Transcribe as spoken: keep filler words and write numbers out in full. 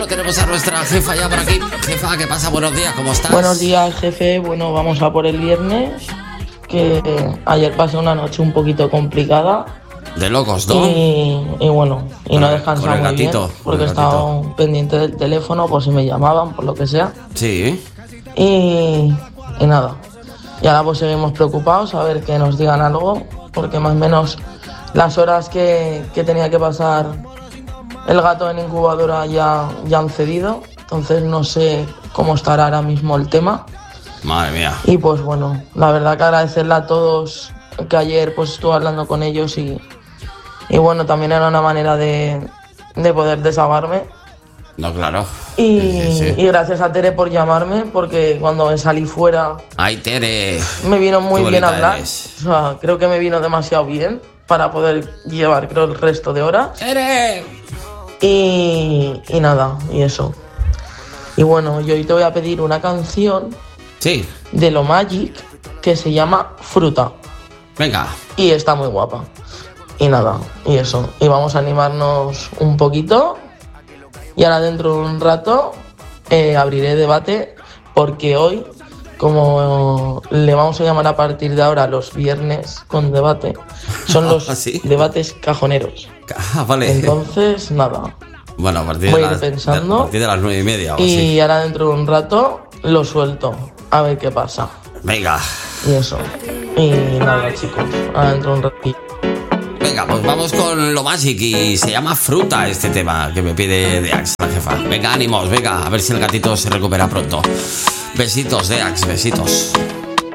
Bueno, tenemos a nuestra jefa ya por aquí. Jefa, ¿qué pasa? Buenos días, ¿cómo estás? Buenos días, jefe. Bueno, vamos a por el viernes, que ayer pasé una noche un poquito complicada. De locos, ¿no? Y, y bueno, y no descansaba muy bien, gatito, porque estaba pendiente del teléfono por si me llamaban, por lo que sea. Sí. Y, y nada, y ahora pues seguimos preocupados a ver que nos digan algo, porque más o menos las horas que, que tenía que pasar el gato en incubadora ya, ya han cedido, entonces no sé cómo estará ahora mismo el tema. Madre mía. Y pues bueno, la verdad que agradecerle a todos, que ayer pues estuve hablando con ellos y, y bueno, también era una manera de, de poder desahogarme. No, claro. Y, sí, sí. y gracias a Tere por llamarme, porque cuando me salí fuera... ¡Ay, Tere! Me vino muy Qué bien bonita hablar. eres. O sea, creo que me vino demasiado bien para poder llevar, creo, el resto de horas. ¡Tere! Y, y nada, y eso. Y bueno, yo hoy te voy a pedir una canción Sí. de Lo Magic que se llama Fruta. Venga. Y está muy guapa. Y nada, y eso. Y vamos a animarnos un poquito. Y ahora dentro de un rato eh, abriré debate, porque hoy, como le vamos a llamar a partir de ahora los viernes con debate, son los ¿Sí? debates cajoneros. Ah, vale. Entonces, nada. Bueno, a partir voy de, a ir las, pensando. de, a partir de las nueve y media o Y así. ahora dentro de un rato lo suelto. A ver qué pasa. Venga. Y eso. Y nada, chicos. Ahora dentro de un ratito. Venga, pues vamos con Lo Magic y se llama Fruta este tema que me pide Deax, la jefa. Venga, ánimos, venga, a ver si el gatito se recupera pronto. Besitos, Deax, besitos.